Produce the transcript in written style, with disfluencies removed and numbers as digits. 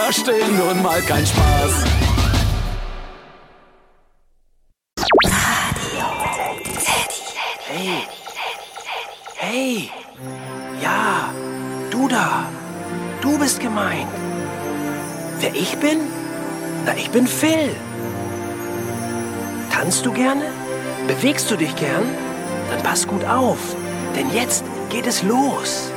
Versteh nun mal kein Spaß. Hey. Hey. Ja, du da. Du bist gemeint. Wer ich bin? Na, ich bin Phil. Tanzt du gerne? Bewegst du dich gern? Dann pass gut auf, denn jetzt geht es los.